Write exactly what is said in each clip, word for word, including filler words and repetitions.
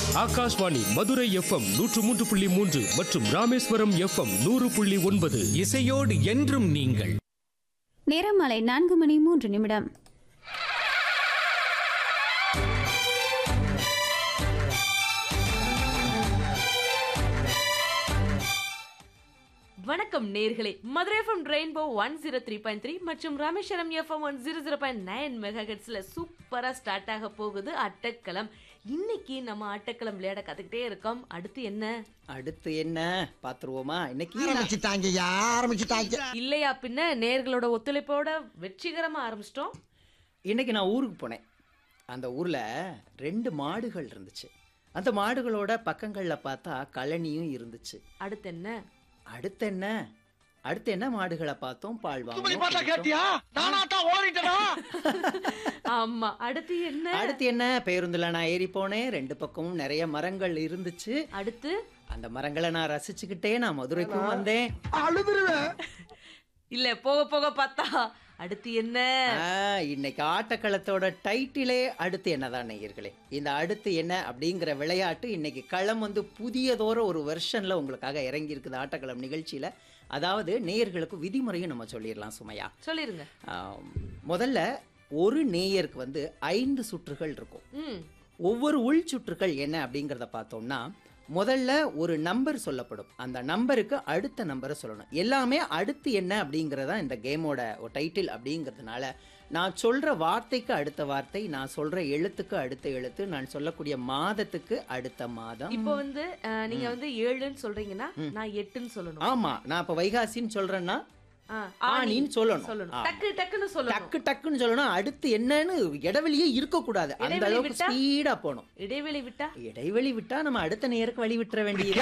Akashvani Madurai FM நூற்று மூன்று புள்ளி மூன்று மற்றும் ராமேஸ்வரம் எஃப்எம் நூறு புள்ளி ஒன்பது. இசையோடு என்றும் நீங்கள். நேரம் மாலை நான்கு மணி மூன்று நிமிடம். வணக்கம் நேர்களே, Madurai FM rainbow one zero three point three மற்றும் Rameswaram FM one zero zero point nine mega ஹெர்ட்ஸ்ல சூப்பரா ஸ்டார்ட் ஆக போகுது அட்டக்களம். இன்னைக்கு நம்ம அட்டக்களம் விளையாட கத்துக்கிட்டே இருக்கோம். அடுத்து என்ன அடுத்து என்ன பாத்துருவோமா? இன்னைக்கு இல்லையா பின்ன நேர்களோட ஒத்துழைப்போட வெற்றிகரமா ஆரம்பிச்சிட்டோம். இன்னைக்கு நான் ஊருக்கு போனேன். அந்த ஊர்ல ரெண்டு மாடுகள் இருந்துச்சு. அந்த மாடுகளோட பக்கங்கள்ல பார்த்தா கழனியும் இருந்துச்சு. அடுத்து என்ன அடுத்து என்ன அடுத்து என்ன மாடுகளை பார்த்தோம், பால் ஆமா. அடுத்து என்ன அடுத்து என்ன பேருந்துல நான் ஏறி போனேன். ரெண்டு பக்கமும் நிறைய மரங்கள் இருந்துச்சு. அடுத்து அந்த மரங்களை நான் ரசிச்சுக்கிட்டே நான் மதுரைக்கும் வந்தேன். இல்ல போக போக பார்த்தா அடுத்து என்ன? இன்னைக்கு ஆட்டக்களத்தோட டைட்டிலே அடுத்து என்னதான் நேயர்களே. இந்த அடுத்து என்ன அப்படிங்கிற விளையாட்டு இன்னைக்கு களம் வந்து புதியதோற ஒரு வெர்ஷன்ல உங்களுக்காக இறங்கி இருக்குது ஆட்டக்களம் நிகழ்ச்சியில. அதாவது நேயர்களுக்கு விதிமுறையும் நம்ம சொல்லிடலாம். சுமையா சொல்லிருங்க. முதல்ல ஒரு நேயருக்கு வந்து ஐந்து சுற்றுகள் இருக்கும். ஒவ்வொரு உள் சுற்றுகள் என்ன அப்படிங்கிறத பார்த்தோம்னா, முதல்ல ஒரு நம்பர் சொல்லப்படும். அந்த நம்பருக்கு அடுத்த நம்பரை சொல்லணும். எல்லாமே அடுத்து என்ன அப்படிங்கிறதா இந்த கேமோட டைட்டில். அப்படிங்கிறதுனால நான் சொல்ற வார்த்தைக்கு அடுத்த வார்த்தை, நான் சொல்ற எழுத்துக்கு அடுத்த எழுத்து, நான் சொல்லக்கூடிய மாதத்துக்கு அடுத்த மாதம். இப்போ வந்து நீங்க வந்து ஏழுன்னு சொல்றீங்கன்னா நான் எட்டுன்னு சொல்லணும். ஆமா, நான் இப்ப வைகாசின்னு சொல்றேன்னா ஆனின்னு சொல்லணும். டக்கு டக்குன்னு சொல்லணும். டக்கு டக்குன்னு சொல்லணும். அடுத்து என்னன்னு இடைவெளியே இருக்க கூடாது. அந்த அளவுக்கு ஸ்பீடா போகணும். இடைவெளி விட்டா இடைவெளி விட்டா நம்ம அடுத்த நேருக்கு வழி விட்டுற வேண்டியது.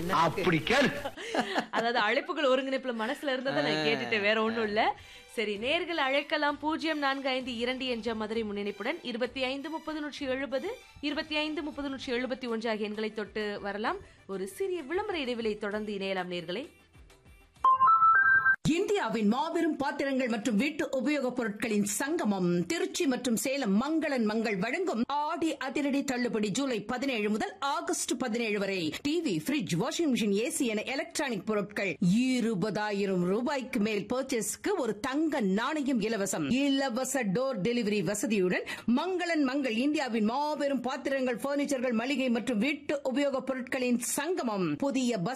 அதாவது அழைப்புகள் ஒருங்கிணைப்புல மனசுல இருந்ததை நான் கேட்டுட்டேன், வேற ஒண்ணும் இல்ல. சரி, நேர்கள் அழைக்கலாம். பூஜ்ஜியம் நான்கு ஐந்து இரண்டு என்ற மதுரை முன்னிணைப்புடன் இருபத்தி ஐந்து முப்பது நூற்றி எழுபது இருபத்தி ஐந்து முப்பது நூற்றி எழுபத்தி ஒன்று ஆகிய எண்களை தொட்டு வரலாம். ஒரு சிறிய விளம்பர இடைவெளி தொடர்ந்து இணையலாம் நேர்களே. இந்தியாவின் மாபெரும் பாத்திரங்கள் மற்றும் வீட்டு உபயோகப் பொருட்களின் சங்கமம் திருச்சி மற்றும் சேலம் மங்களன் மங்கள் வழங்கும் ஆடி அதிரடி தள்ளுபடி ஜூலை பதினேழு முதல் ஆகஸ்ட் பதினேழு வரை. TV, bridge, washing machine, AC என எலக்ட்ரானிக் பொருட்கள் இருபதாயிரம் ரூபாய்க்கு மேல் பர்ச்சேஸ்க்கு ஒரு தங்க நாணயம் இலவசம். இலவச டோர் டெலிவரி வசதியுடன் மங்களன் மங்கள் இந்தியாவின் மாபெரும் பாத்திரங்கள், பர்னிச்சர்கள், மளிகை மற்றும் வீட்டு உபயோகப் பொருட்களின் சங்கமம். புதிய பஸ்